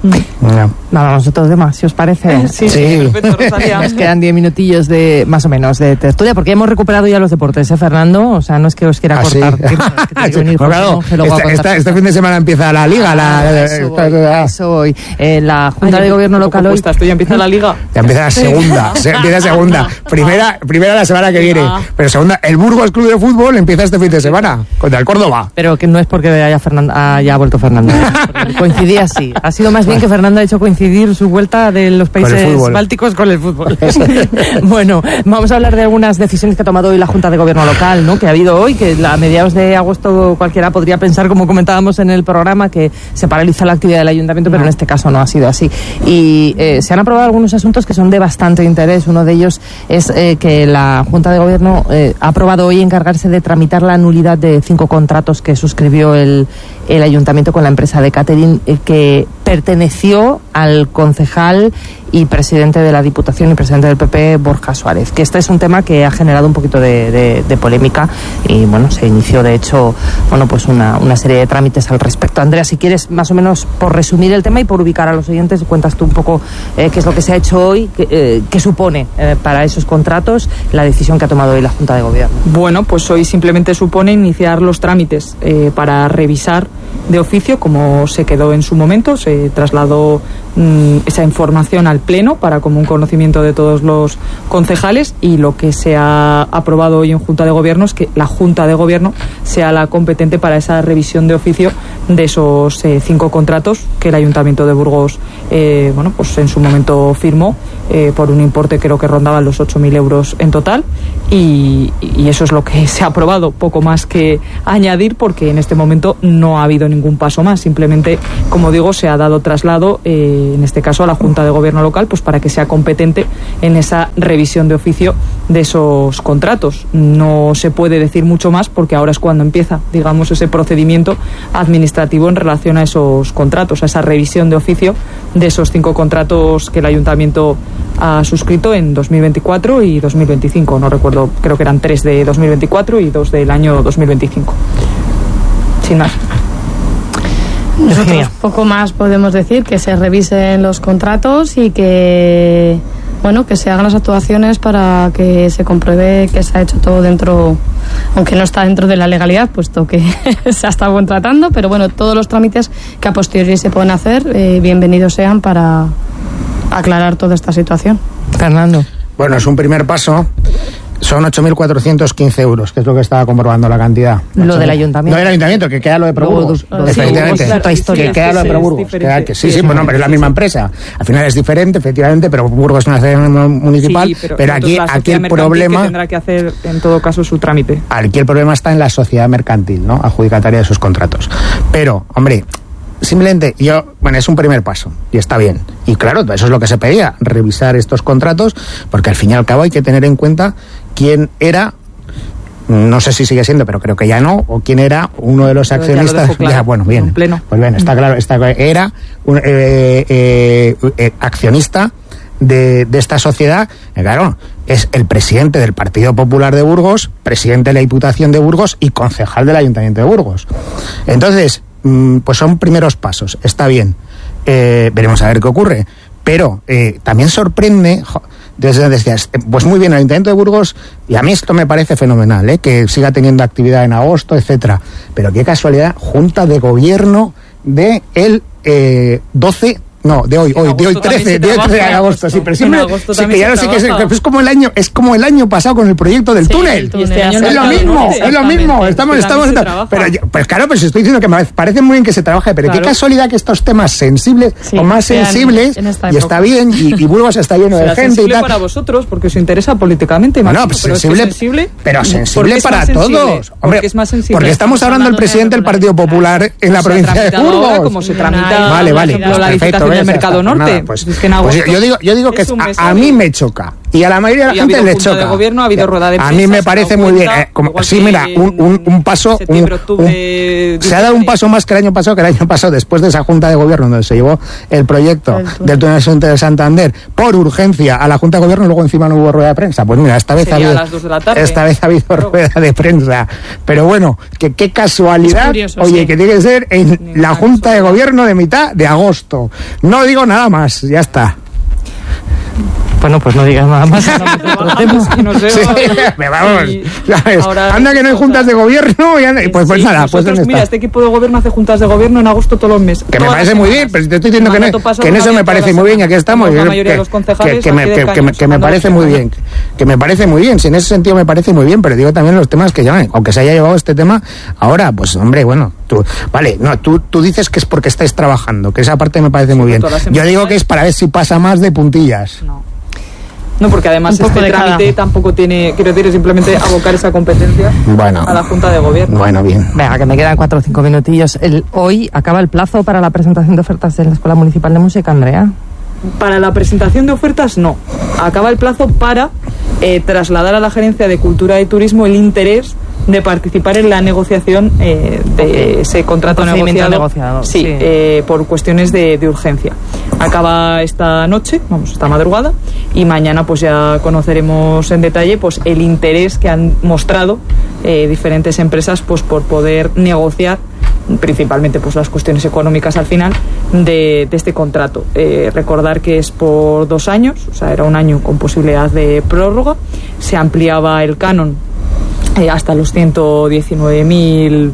No. Nada, nosotros demás, si os parece. Sí, sí, perfecto, Rosalía. Nos quedan diez minutillos de, más o menos, de tertulia, porque hemos recuperado ya los deportes, ¿eh, Fernando? O sea, no es que os quiera ¿Ah, cortar. sí? Que, que venir, pues claro, esta, esta, este fin de semana empieza la liga. Ah, la, eso voy, eso voy. Eh, la Junta Ay, de Gobierno local hoy... Esto ya empieza la liga. Ya empieza la segunda, se, empieza segunda. Primera, primera la semana que viene, pero segunda, el Burgos Club de Fútbol empieza este fin de semana, contra el Córdoba. Pero que no es porque haya, Fernando, haya vuelto Fernando. Coincidía así. Ha sido más bien que Fernando ha hecho coincidir su vuelta de los países bálticos con el fútbol. Bueno, vamos a hablar de algunas decisiones que ha tomado hoy la Junta de Gobierno local, ¿no? Que ha habido hoy, que a mediados de agosto cualquiera podría pensar, como comentábamos en el programa, que se paraliza la actividad del ayuntamiento, pero en este caso no ha sido así. Y eh, se han aprobado algunos asuntos que son de bastante interés. Uno de ellos es eh, que la Junta de Gobierno eh, ha aprobado hoy encargarse de tramitar la nulidad de cinco contratos que suscribió el, el ayuntamiento con la empresa de catering eh, que perteneció al concejal y presidente de la Diputación y presidente del P P, Borja Suárez, que este es un tema que ha generado un poquito de, de, de polémica y bueno, se inició de hecho bueno pues una, una serie de trámites al respecto. Andrea, si quieres más o menos por resumir el tema y por ubicar a los oyentes, cuentas tú un poco eh, qué es lo que se ha hecho hoy, qué, eh, qué supone eh, para esos contratos la decisión que ha tomado hoy la Junta de Gobierno. Bueno, pues hoy simplemente supone iniciar los trámites eh, para revisar de oficio, como se quedó en su momento, se trasladó mmm, esa información al Pleno para común conocimiento de todos los concejales, y lo que se ha aprobado hoy en Junta de Gobierno es que la Junta de Gobierno sea la competente para esa revisión de oficio de esos eh, cinco contratos que el Ayuntamiento de Burgos eh, bueno, pues en su momento firmó eh, por un importe creo que rondaba los ocho mil euros en total, y, y eso es lo que se ha aprobado, poco más que añadir, porque en este momento no ha habido ningún paso más, simplemente, como digo, se ha dado traslado eh, en este caso a la Junta de Gobierno local, pues para que sea competente en esa revisión de oficio de esos contratos. No se puede decir mucho más porque ahora es cuando empieza, digamos, ese procedimiento administrativo en relación a esos contratos, a esa revisión de oficio de esos cinco contratos que el Ayuntamiento ha suscrito en dos mil veinticuatro y dos mil veinticinco. No recuerdo, creo que eran tres de dos mil veinticuatro y dos del año dos mil veinticinco. Sin más. Nosotros poco más podemos decir, que se revisen los contratos y que bueno que se hagan las actuaciones para que se compruebe que se ha hecho todo dentro, aunque no está dentro de la legalidad, puesto que se ha estado contratando, pero bueno, todos los trámites que a posteriori se pueden hacer, eh, bienvenidos sean para aclarar toda esta situación. Fernando. Bueno, es un primer paso. Son ocho mil cuatrocientos quince euros, que es lo que estaba comprobando la cantidad. Lo del ayuntamiento. No del ayuntamiento, que queda lo de Proburgos. No, efectivamente. Sí, otra historia. Que queda lo de Proburgos. Que, sí, sí, bueno, pero es la misma empresa. Al final es diferente, efectivamente, pero Burgos es una sede municipal. Sí, pero, pero aquí, aquí el problema. Que tendrá que hacer, en todo caso, su trámite. Aquí el problema está en la sociedad mercantil, ¿no? Adjudicataria de sus contratos. Pero, hombre, simplemente yo, bueno, es un primer paso y está bien. Y claro, eso es lo que se pedía, revisar estos contratos, porque al fin y al cabo hay que tener en cuenta quién era, no sé si sigue siendo, pero creo que ya no, o quién era uno de los pero accionistas. Ya, claro, ya, bueno, bien. Pleno. Pues bien, está claro, está, era un eh, eh, eh, accionista de, de esta sociedad. Claro, es el presidente del Partido Popular de Burgos, presidente de la Diputación de Burgos y concejal del Ayuntamiento de Burgos. Entonces, pues son primeros pasos, está bien, eh, veremos a ver qué ocurre, pero eh, también sorprende, desde decías, pues muy bien, el Ayuntamiento de Burgos, y a mí esto me parece fenomenal, eh, que siga teniendo actividad en agosto, etcétera, pero qué casualidad, Junta de Gobierno de el eh, doce No, de hoy, hoy, de hoy trece, de hoy trece de agosto, sí, pero siempre, sí, que ya no sé qué es, es como el año, es como el año pasado con el proyecto del sí, túnel. túnel. Este es, es lo mismo, es lo mismo, estamos, estamos, pero yo, pues claro, pues estoy diciendo que me parece muy bien que se trabaje, pero claro, qué casualidad que estos temas sensibles sí, o más sensibles, y está bien, y, y Burgos está lleno de gente y tal. Para vosotros, porque os interesa políticamente, bueno, pues pero sensible, es sensible, pero sensible para todos, hombre, porque estamos hablando del presidente del Partido Popular en la provincia de Burgos. Como se tramita, vale, vale, la licitación del Mercado Norte. Pues, es que en agosto, pues yo digo, yo digo que a, a mí me choca y a la mayoría de la gente le choca. De gobierno, ha habido rueda de prensa, a mí me parece muy bien. Eh, como, sí, mira, un, un, un paso. Un, un, se ha dado un paso más que el año pasado, que el año pasado, después de esa Junta de Gobierno, donde se llevó el proyecto el del túnel de Santander por urgencia a la Junta de Gobierno, luego encima no hubo rueda de prensa. Pues mira, esta vez ha habido, a las dos de la tarde. Esta vez ha habido claro. rueda de prensa. Pero bueno, que qué casualidad. Curioso, oye, sí. que tiene que ser en Ni la Junta de Gobierno de mitad de agosto. No digo nada más, ya está. Bueno, pues no digas nada más. No sé, sí, me vamos. ¿Sabes? Anda que no hay juntas de gobierno y anda, pues, pues sí, nada, pues nosotros, mira, este equipo de gobierno hace juntas de gobierno en agosto todos los meses. Que me parece muy bien, pero te estoy diciendo que, no, que en eso me parece muy bien, y aquí estamos. La mayoría de los concejales que, que, me, que, que, que me parece muy bien, que me parece muy bien, si en ese sentido me parece muy bien, pero digo también los temas que llevan, aunque se haya llevado este tema ahora, pues hombre, bueno, tú, vale, no, tú, tú dices que es porque estáis trabajando, que esa parte me parece muy bien. Yo digo que es para ver si pasa más de puntillas. No. No, porque además este trámite cada. tampoco tiene, quiero decir, es simplemente abocar esa competencia bueno, a la Junta de Gobierno. Bueno, bien. Venga, que me quedan cuatro o cinco minutillos. El, hoy acaba el plazo para la presentación de ofertas en la Escuela Municipal de Música, Andrea. Para la presentación de ofertas, no. Acaba el plazo para eh, trasladar a la Gerencia de Cultura y Turismo el interés de participar en la negociación eh, de okay. ese contrato negociado, negociado. Sí, sí. Eh, por cuestiones de, de urgencia. Acaba esta noche, vamos, esta madrugada, y mañana pues ya conoceremos en detalle pues el interés que han mostrado eh, diferentes empresas pues por poder negociar principalmente pues las cuestiones económicas al final de, de este contrato. Eh, recordar que es por dos años, o sea, era un año con posibilidad de prórroga, se ampliaba el canon eh, hasta los ciento diecinueve mil,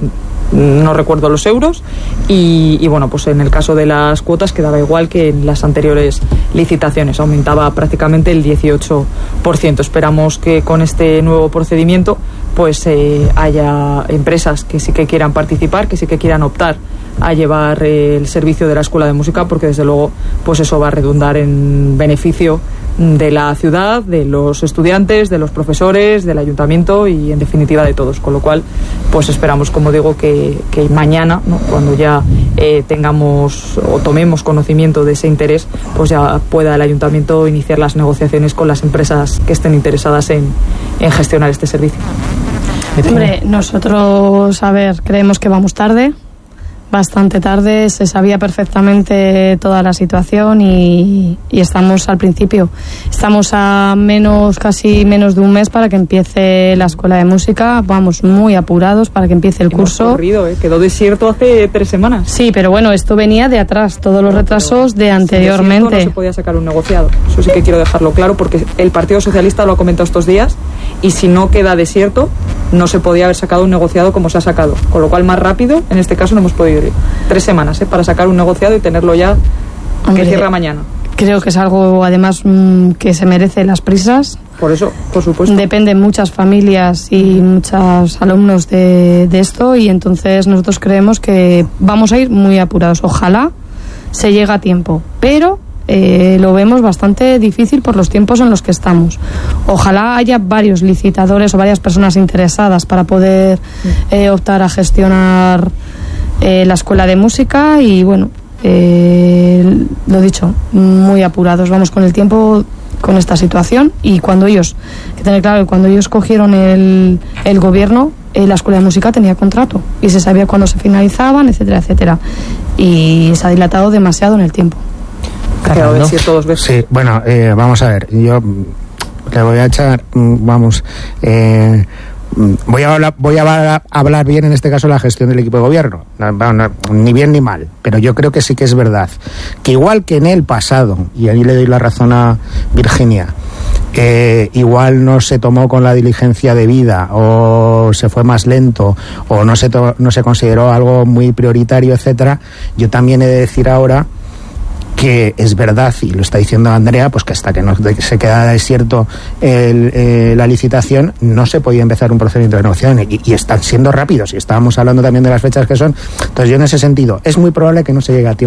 no recuerdo los euros, y, y bueno, pues en el caso de las cuotas quedaba igual que en las anteriores licitaciones, aumentaba prácticamente el dieciocho por ciento. Esperamos que con este nuevo procedimiento pues eh, haya empresas que sí que quieran participar, que sí que quieran optar a llevar eh, el servicio de la Escuela de Música, porque desde luego pues eso va a redundar en beneficio de la ciudad, de los estudiantes, de los profesores, del ayuntamiento y en definitiva de todos, con lo cual pues esperamos, como digo, que, que mañana, ¿no?, cuando ya eh, tengamos o tomemos conocimiento de ese interés, pues ya pueda el ayuntamiento iniciar las negociaciones con las empresas que estén interesadas en, en gestionar este servicio. Hombre, nosotros, a ver, creemos que vamos tarde, bastante tarde, se sabía perfectamente toda la situación y, y estamos al principio. Estamos a menos, casi menos de un mes para que empiece la Escuela de Música. Vamos muy apurados para que empiece el Hemos curso. Corrido, ¿eh? Quedó desierto hace tres semanas. Sí, pero bueno, esto venía de atrás, todos los retrasos de anteriormente. No se podía sacar un negociado. Eso sí que quiero dejarlo claro, porque el Partido Socialista lo ha comentado estos días, y si no queda desierto, no se podía haber sacado un negociado como se ha sacado. Con lo cual, más rápido, en este caso, no hemos podido ir. Tres semanas ¿eh? para sacar un negociado y tenerlo ya. Hombre, que cierra mañana. Creo que es algo, además, mmm, que se merece las prisas. Por eso, por supuesto. Dependen muchas familias y muchos alumnos de, de esto, y entonces nosotros creemos que vamos a ir muy apurados. Ojalá se llegue a tiempo, pero eh, lo vemos bastante difícil por los tiempos en los que estamos. Ojalá haya varios licitadores o varias personas interesadas para poder eh, optar a gestionar eh, la Escuela de Música y, bueno, eh, lo dicho, muy apurados. Vamos con el tiempo con esta situación, y cuando ellos, hay que tener claro que cuando ellos cogieron el, el gobierno, eh, la Escuela de Música tenía contrato y se sabía cuándo se finalizaban, etcétera, etcétera, y se ha dilatado demasiado en el tiempo. Claro, ¿no? Todos ves. Sí, bueno, eh, vamos a ver, yo le voy a echar, vamos, eh, voy a hablar, voy a hablar bien en este caso de la gestión del equipo de gobierno, no, no, ni bien ni mal, pero yo creo que sí que es verdad que igual que en el pasado, y ahí le doy la razón a Virginia, eh, igual no se tomó con la diligencia debida, o se fue más lento, o no se to- no se consideró algo muy prioritario, etcétera. Yo también he de decir ahora que es verdad, y lo está diciendo Andrea, pues que hasta que no se queda desierto el, eh, la licitación, no se podía empezar un procedimiento de negociación, y, y están siendo rápidos, y estábamos hablando también de las fechas que son. Entonces yo en ese sentido, es muy probable que no se llegue a tiempo,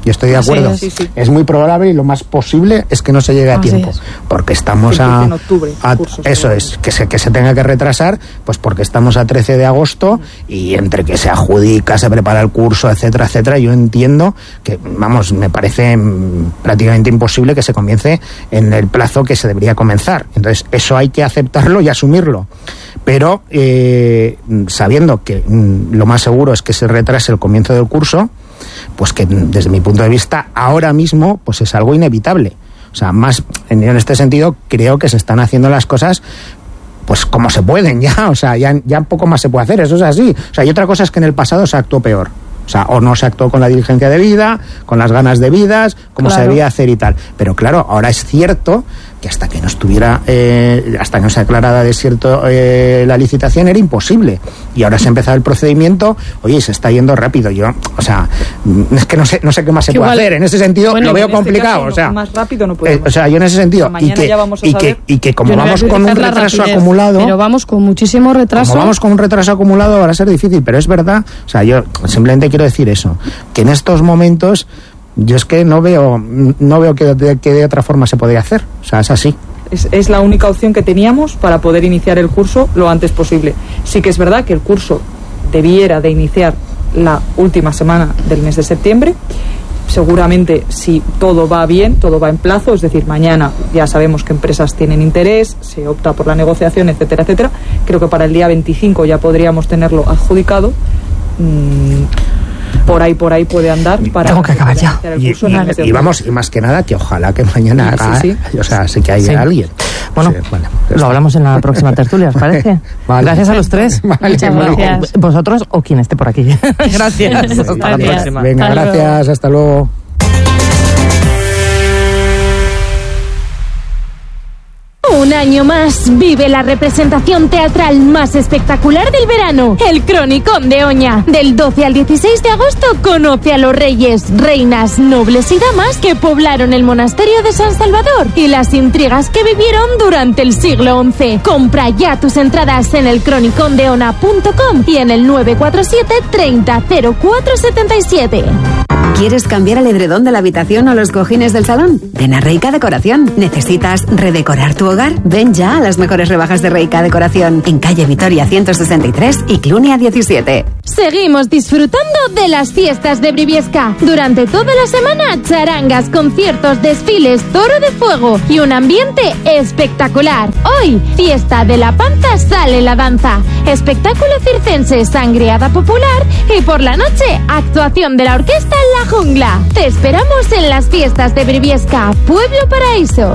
Yo estoy de acuerdo. es. Sí, sí. Es muy probable y lo más posible es que no se llegue a Así tiempo. es. Porque estamos Que a, empiece en octubre, a- curso, eso es, seguramente. que se, que se tenga que retrasar, pues porque estamos a trece de agosto y entre que se adjudica, se prepara el curso, etcétera, etcétera, yo entiendo que, vamos, me parece mm, prácticamente imposible que se comience en el plazo que se debería comenzar. Entonces, eso hay que aceptarlo y asumirlo. Pero eh, sabiendo que mm, lo más seguro es que se retrase el comienzo del curso, pues que desde mi punto de vista ahora mismo pues es algo inevitable. O sea, más en, en este sentido creo que se están haciendo las cosas pues como se pueden ya, o sea, ya, ya poco más se puede hacer, eso es así. O sea, y otra cosa es que en el pasado se actuó peor. O sea, o no se actuó con la diligencia debida, con las ganas debidas, como Claro. se debía hacer y tal. Pero claro, ahora es cierto que hasta que no estuviera, eh, hasta que no se declarara desierto eh, la licitación era imposible. Y ahora se ha empezado el procedimiento, oye, se está yendo rápido. Yo, o sea, es que no sé, no sé qué más se Que puede igual- hacer. En ese sentido bueno, lo veo en este complicado. caso, o sea, más rápido no eh, podemos. o sea, yo en ese sentido, O sea, y mañana que, ya vamos a y que, saber. y que como Yo no voy a vamos con un criticar la retraso rapidez, acumulado. Pero vamos con muchísimo retraso. Como vamos con un retraso acumulado va a ser difícil, pero es verdad, o sea, yo simplemente quiero decir eso, que en estos momentos yo es que no veo no veo que de, que de otra forma se podría hacer, o sea, es así. Es, es la única opción que teníamos para poder iniciar el curso lo antes posible. Sí que es verdad que el curso debiera de iniciar la última semana del mes de septiembre. Seguramente, si todo va bien, todo va en plazo, es decir, mañana ya sabemos que empresas tienen interés, se opta por la negociación, etcétera, etcétera. Creo que para el día veinticinco ya podríamos tenerlo adjudicado. Mm, por ahí, por ahí puede andar para Tengo que acabar ya. iniciar el Y, curso en el mes de y- y octubre. vamos, y más que nada, que ojalá que mañana Sí, haga, sí, o sea, sí que haya Sí. alguien. Bueno, Sí, bueno, ya lo está. hablamos en la próxima tertulia, ¿os parece? Vale. Gracias a los tres. Vale, Muchas bueno. gracias. Vosotros o quien esté por aquí. Gracias. Hasta la Gracias. próxima. Venga, Hasta luego. gracias, hasta luego. Un año más vive la representación teatral más espectacular del verano, el Cronicón de Oña. Del doce al dieciséis de agosto conoce a los reyes, reinas, nobles y damas que poblaron el monasterio de San Salvador y las intrigas que vivieron durante el siglo once. Compra ya tus entradas en el cronicón de ona punto com y en el nueve cuatro siete treinta cero cuatro setenta y siete. ¿Quieres cambiar el edredón de la habitación o los cojines del salón? Ven a Reika Decoración. ¿Necesitas redecorar tu hogar? Ven ya a las mejores rebajas de Reika Decoración en calle Vitoria ciento sesenta y tres y Clunia diecisiete. Seguimos disfrutando de las fiestas de Briviesca. Durante toda la semana, charangas, conciertos, desfiles, toro de fuego y un ambiente espectacular. Hoy, fiesta de la panza sale la danza. Espectáculo circense, sangriada popular y por la noche, actuación de la orquesta La Jungla. Te esperamos en las fiestas de Briviesca, Pueblo Paraíso.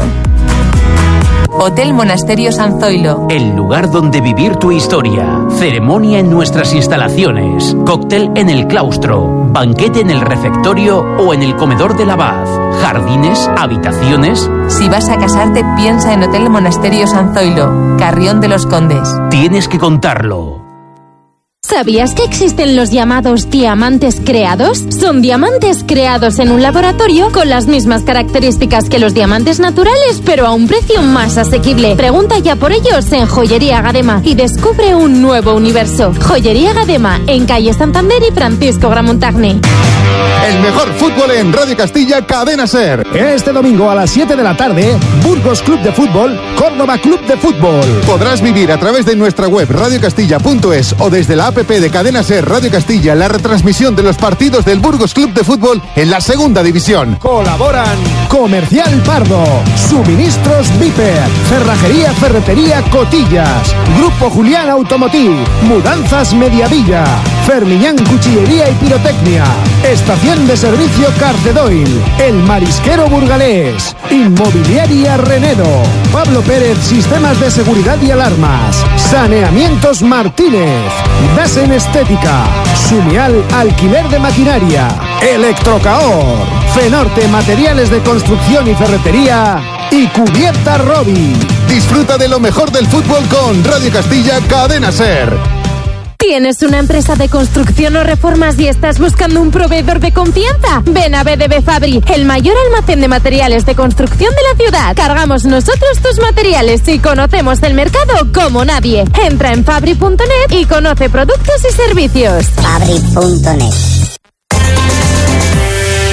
Hotel Monasterio San Zoilo. El lugar donde vivir tu historia. Ceremonia en nuestras instalaciones. Cóctel en el claustro. Banquete en el refectorio o en el comedor del abad. Jardines, habitaciones. Si vas a casarte, piensa en Hotel Monasterio San Zoilo, Carrión de los Condes. Tienes que contarlo. ¿Sabías que existen los llamados diamantes creados? Son diamantes creados en un laboratorio con las mismas características que los diamantes naturales, pero a un precio más asequible. Pregunta ya por ellos en Joyería Gadema y descubre un nuevo universo. Joyería Gadema, en calle Santander y Francisco Gramontagne. El mejor fútbol en Radio Castilla, Cadena Ser. Este domingo a las siete de la tarde, Burgos Club de Fútbol, Córdoba Club de Fútbol. Podrás vivir a través de nuestra web radio castilla punto es o desde la app de Cadena Ser Radio Castilla la retransmisión de los partidos del Burgos Club de Fútbol en la segunda división. Colaboran Comercial Pardo, Suministros Viper, Cerrajería Ferretería Cotillas, Grupo Julián Automotiv, Mudanzas Mediavilla, Fermiñán Cuchillería y Pirotecnia, Estación de Servicio Carcedoil, El Marisquero Burgalés, Inmobiliaria Renedo, Pablo Pérez Sistemas de Seguridad y Alarmas, Saneamientos Martínez, Dasen Estética, Sumial Alquiler de Maquinaria, Electrocaor, Fenorte Materiales de Construcción y Ferretería y Cubierta Robi. Disfruta de lo mejor del fútbol con Radio Castilla, Cadena Ser. ¿Tienes una empresa de construcción o reformas y estás buscando un proveedor de confianza? Ven a B D B Fabri, el mayor almacén de materiales de construcción de la ciudad. Cargamos nosotros tus materiales y conocemos el mercado como nadie. Entra en fabri punto net y conoce productos y servicios. Fabri punto net.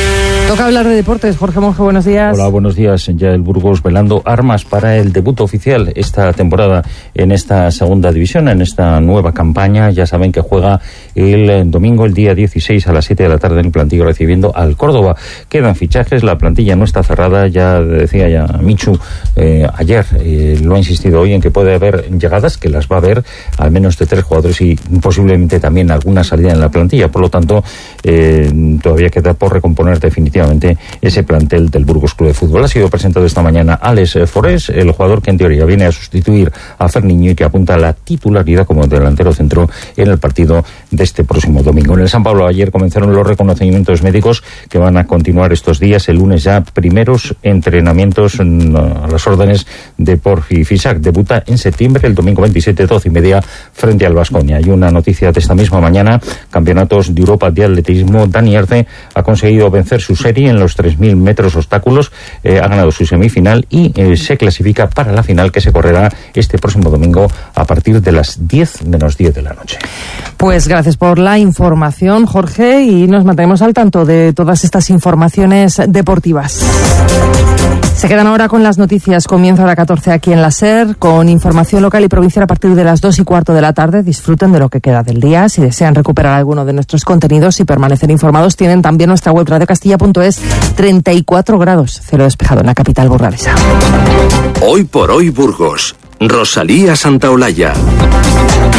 Toca hablar de deportes. Jorge Monge, buenos días. Hola, buenos días. Ya el Burgos velando armas para el debut oficial esta temporada en esta segunda división, en esta nueva campaña. Ya saben que juega el domingo, el día dieciséis a las siete de la tarde en el Plantío, recibiendo al Córdoba. Quedan fichajes, la plantilla no está cerrada. Ya decía ya Michu eh, ayer, eh, lo ha insistido hoy en que puede haber llegadas, que las va a haber, al menos de tres jugadores y posiblemente también alguna salida en la plantilla. Por lo tanto, eh, todavía queda por recomponer definitivamente ese plantel del Burgos Club de Fútbol. Ha sido presentado esta mañana Alex Forés, el jugador que en teoría viene a sustituir a Ferniño y que apunta a la titularidad como delantero centro en el partido de este próximo domingo. En el San Pablo ayer comenzaron los reconocimientos médicos que van a continuar estos días. El lunes ya primeros entrenamientos a las órdenes de Porfi Fisac. Debuta en septiembre, el domingo veintisiete, doce y media, frente al Baskonia. Y una noticia de esta misma mañana: campeonatos de Europa de atletismo. Dani Arce ha conseguido vencer su serie en los tres mil metros obstáculos, eh, ha ganado su semifinal y eh, se clasifica para la final, que se correrá este próximo domingo a partir de las diez menos diez de la noche. Pues gracias por la información, Jorge, y nos mantenemos al tanto de todas estas informaciones deportivas. Se quedan ahora con las noticias. Comienza a la catorce aquí en la SER, con información local y provincial a partir de las dos y cuarto de la tarde. Disfruten de lo que queda del día. Si desean recuperar alguno de nuestros contenidos y permanecer informados, tienen también nuestra web radio castilla punto es. treinta y cuatro grados, cielo despejado en la capital burgalesa. Hoy por hoy Burgos. Rosalía Santaolalla.